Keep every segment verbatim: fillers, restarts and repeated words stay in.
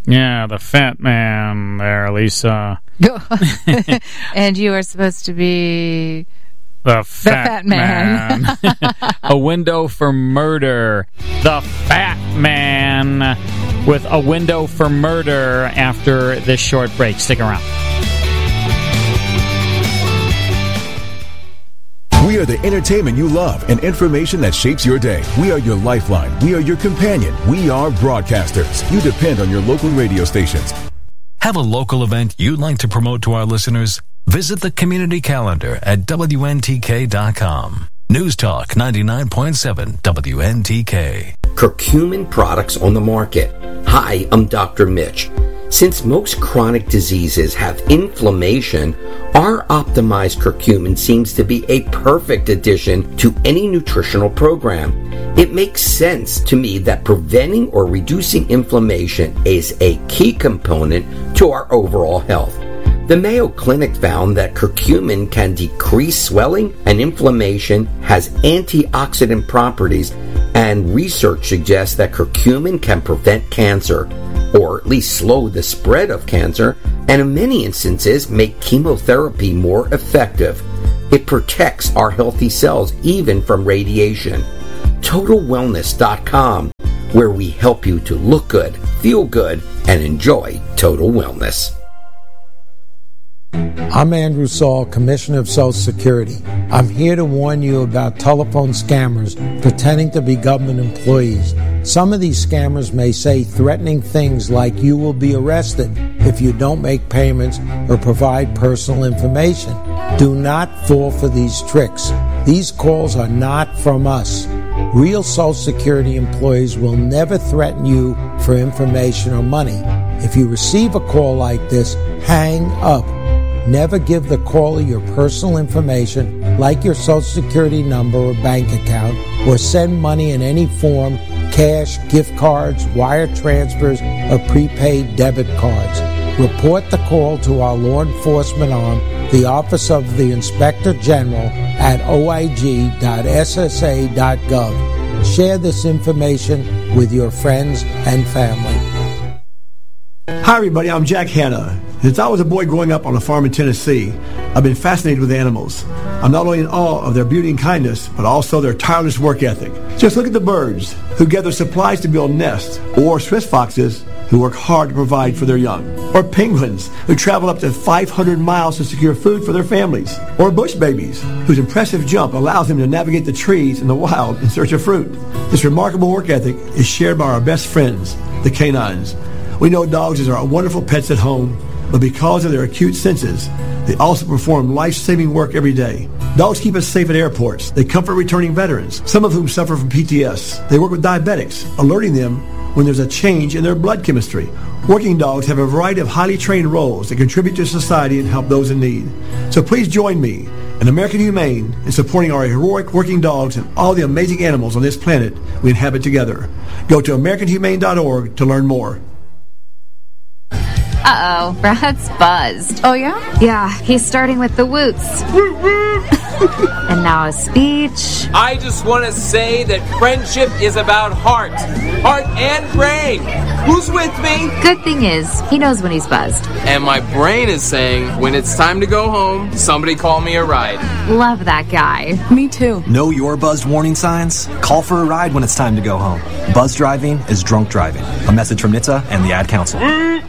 Yeah, the fat man there, Lisa. And you are supposed to be... The fat, the fat man. man. A window for murder. The fat man with a window for murder after this short break. Stick around. We are the entertainment you love and information that shapes your day. We are your lifeline. We are your companion. We are broadcasters. You depend on your local radio stations. Have a local event you'd like to promote to our listeners? Visit the community calendar at W N T K dot com. News Talk ninety-nine point seven W N T K. Curcumin products on the market. Hi, I'm Doctor Mitch. Since most chronic diseases have inflammation, our optimized curcumin seems to be a perfect addition to any nutritional program. It makes sense to me that preventing or reducing inflammation is a key component to our overall health. The Mayo Clinic found that curcumin can decrease swelling and inflammation, has antioxidant properties, and research suggests that curcumin can prevent cancer, or at least slow the spread of cancer, and in many instances make chemotherapy more effective. It protects our healthy cells even from radiation. Total Wellness dot com, where we help you to look good, feel good, and enjoy total wellness. I'm Andrew Saul, Commissioner of Social Security. I'm here to warn you about telephone scammers pretending to be government employees. Some of these scammers may say threatening things like you will be arrested if you don't make payments or provide personal information. Do not fall for these tricks. These calls are not from us. Real Social Security employees will never threaten you for information or money. If you receive a call like this, hang up. Never give the caller your personal information, like your Social Security number or bank account, or send money in any form, cash, gift cards, wire transfers, or prepaid debit cards. Report the call to our law enforcement arm, the Office of the Inspector General, at O I G dot S S A dot gov. Share this information with your friends and family. Hi everybody, I'm Jack Hanna. Since I was a boy growing up on a farm in Tennessee, I've been fascinated with animals. I'm not only in awe of their beauty and kindness, but also their tireless work ethic. Just look at the birds who gather supplies to build nests, or Swiss foxes who work hard to provide for their young, or penguins who travel up to five hundred miles to secure food for their families, or bush babies whose impressive jump allows them to navigate the trees in the wild in search of fruit. This remarkable work ethic is shared by our best friends, the canines. We know dogs are wonderful pets at home, but because of their acute senses, they also perform life-saving work every day. Dogs keep us safe at airports. They comfort returning veterans, some of whom suffer from P T S. They work with diabetics, alerting them when there's a change in their blood chemistry. Working dogs have a variety of highly trained roles that contribute to society and help those in need. So please join me and American Humane in supporting our heroic working dogs and all the amazing animals on this planet we inhabit together. Go to American Humane dot org to learn more. Uh-oh, Brad's buzzed. Oh, yeah? Yeah, he's starting with the woots. And now a speech. I just want to say that friendship is about heart. Heart and brain. Who's with me? Good thing is, he knows when he's buzzed. And my brain is saying, when it's time to go home, somebody call me a ride. Love that guy. Me too. Know your buzzed warning signs? Call for a ride when it's time to go home. Buzz driving is drunk driving. A message from N H T S A and the Ad Council.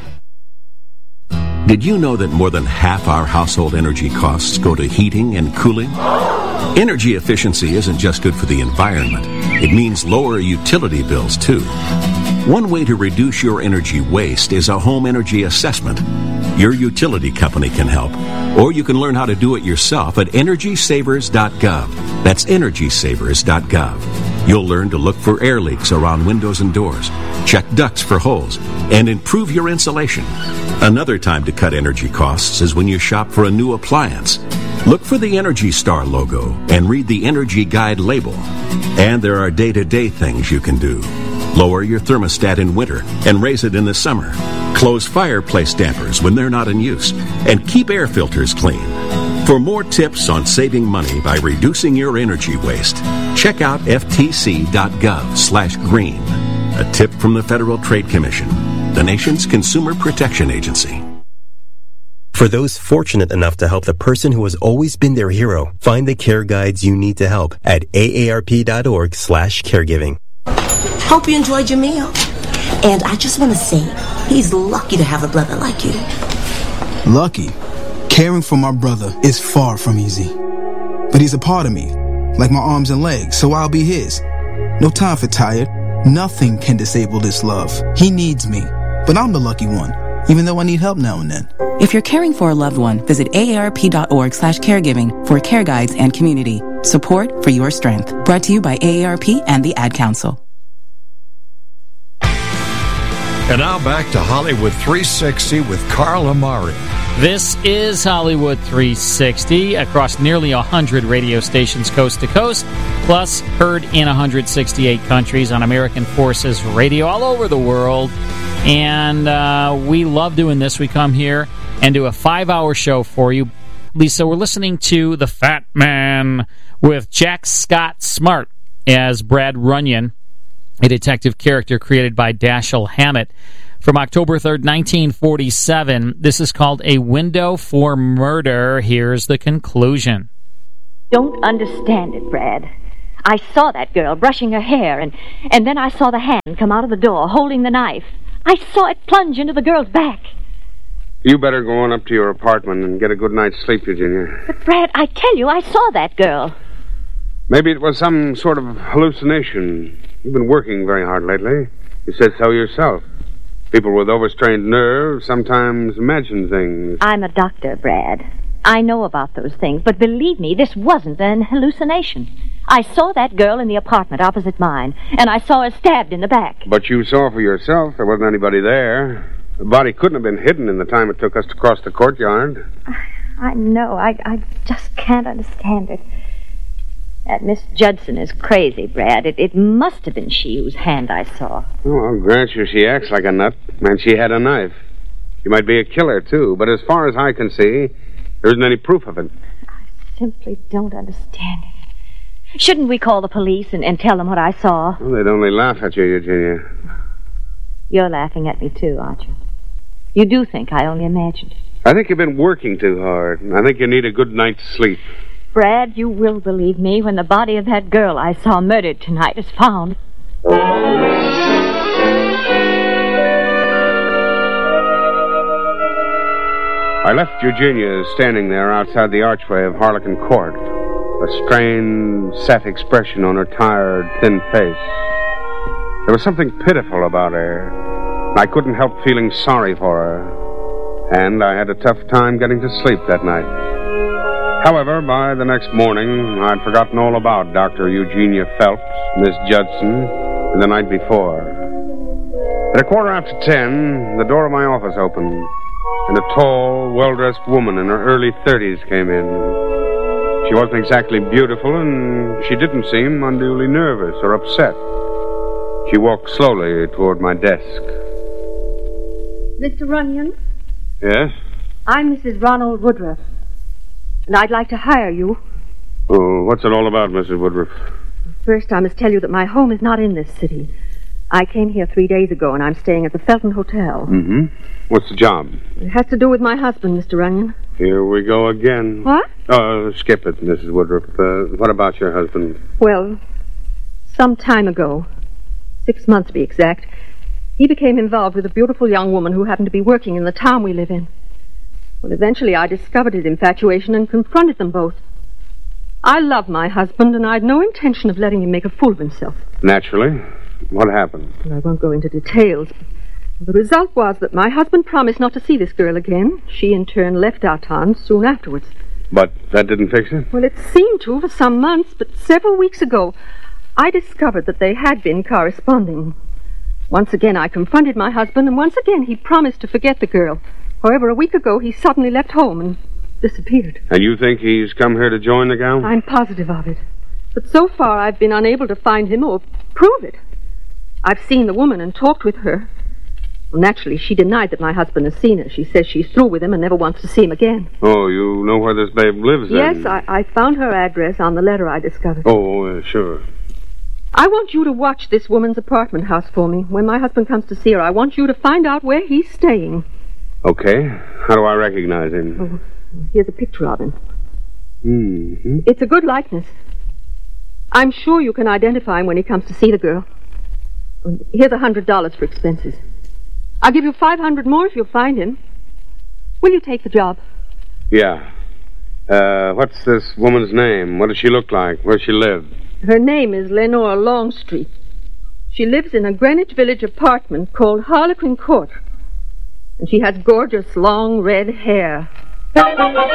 Did you know that more than half our household energy costs go to heating and cooling? Energy efficiency isn't just good for the environment. It means lower utility bills, too. One way to reduce your energy waste is a home energy assessment. Your utility company can help, or you can learn how to do it yourself at energy savers dot gov. That's energy savers dot gov. You'll learn to look for air leaks around windows and doors, check ducts for holes, and improve your insulation. Another time to cut energy costs is when you shop for a new appliance. Look for the Energy Star logo and read the Energy Guide label. And there are day-to-day things you can do. Lower your thermostat in winter and raise it in the summer. Close fireplace dampers when they're not in use. And keep air filters clean. For more tips on saving money by reducing your energy waste, check out F T C dot gov slash green. A tip from the Federal Trade Commission. the nation's consumer protection agency. For those fortunate enough to help the person who has always been their hero, find the care guides you need to help at aarp.org slash caregiving. Hope you enjoyed your meal. And I just want to say, he's lucky to have a brother like you. Lucky? Caring for my brother is far from easy. But he's a part of me, like my arms and legs, so I'll be his. No time for tired. Nothing can disable this love. He needs me, but I'm the lucky one, even though I need help now and then. If you're caring for a loved one, visit aarp.org slash caregiving for care guides and community. Support for your strength. Brought to you by A A R P and the Ad Council. And now back to Hollywood three sixty with Carl Amari. This is Hollywood three sixty across nearly one hundred radio stations coast to coast, plus heard in one hundred sixty-eight countries on American Forces Radio all over the world. And uh, we love doing this. We come here and do a five-hour show for you. Lisa, we're listening to The Fat Man with Jack Scott Smart as Brad Runyon, a detective character created by Dashiell Hammett. From October third, nineteen forty-seven, this is called A Window for Murder. Here's the conclusion. Don't understand it, Brad. I saw that girl brushing her hair, and, and then I saw the hand come out of the door holding the knife. I saw it plunge into the girl's back. You better go on up to your apartment and get a good night's sleep, Eugenia. But, Brad, I tell you, I saw that girl. Maybe it was some sort of hallucination. You've been working very hard lately. You said so yourself. People with overstrained nerves sometimes imagine things. I'm a doctor, Brad. I know about those things, but believe me, this wasn't an hallucination. I saw that girl in the apartment opposite mine, and I saw her stabbed in the back. But you saw for yourself there wasn't anybody there. The body couldn't have been hidden in the time it took us to cross the courtyard. I know. I, I just can't understand it. That Miss Judson is crazy, Brad. It, it must have been she whose hand I saw. Oh, I'll grant you she acts like a nut, and she had a knife. She might be a killer, too, but as far as I can see, there isn't any proof of it. I simply don't understand it. Shouldn't we call the police and, and tell them what I saw? Well, they'd only laugh at you, Eugenia. You're laughing at me, too, aren't you? You do think I only imagined it. I think you've been working too hard. I think you need a good night's sleep. Brad, you will believe me when the body of that girl I saw murdered tonight is found. I left Eugenia standing there outside the archway of Harlequin Court, a strained, set expression on her tired, thin face. There was something pitiful about her. I couldn't help feeling sorry for her, and I had a tough time getting to sleep that night. However, by the next morning, I'd forgotten all about Doctor Eugenia Phelps, Miss Judson, and the night before. At a quarter after ten, the door of my office opened, and a tall, well-dressed woman in her early thirties came in. She wasn't exactly beautiful, and she didn't seem unduly nervous or upset. She walked slowly toward my desk. Mister Runyon? Yes? I'm Missus Ronald Woodruff, and I'd like to hire you. Oh, what's it all about, Missus Woodruff? First, I must tell you that my home is not in this city. I came here three days ago, and I'm staying at the Felton Hotel. Mm-hmm. What's the job? It has to do with my husband, Mister Runyon. Here we go again. What? Oh, skip it, Missus Woodruff. Uh, what about your husband? Well, some time ago, six months to be exact, he became involved with a beautiful young woman who happened to be working in the town we live in. Well, eventually I discovered his infatuation and confronted them both. I love my husband, and I'd no intention of letting him make a fool of himself. Naturally. What happened? Well, I won't go into details. The result was that my husband promised not to see this girl again. She, in turn, left our town soon afterwards. But that didn't fix it? Well, it seemed to for some months, but several weeks ago, I discovered that they had been corresponding. Once again, I confronted my husband, and once again, he promised to forget the girl. However, a week ago, he suddenly left home and disappeared. And you think he's come here to join the gal? I'm positive of it. But so far, I've been unable to find him or prove it. I've seen the woman and talked with her. Well, naturally, she denied that my husband has seen her. She says she's through with him and never wants to see him again. Oh, you know where this babe lives, then? Yes, I, I found her address on the letter I discovered. Oh, uh, sure. I want you to watch this woman's apartment house for me. When my husband comes to see her, I want you to find out where he's staying. Okay. How do I recognize him? Oh, here's a picture of him. Mm-hmm. It's a good likeness. I'm sure you can identify him when he comes to see the girl. Here's a hundred dollars for expenses. I'll give you five hundred more if you'll find him. Will you take the job? Yeah. Uh, what's this woman's name? What does she look like? Where does she live? Her name is Lenore Longstreet. She lives in a Greenwich Village apartment called Harlequin Court. And she has gorgeous long red hair.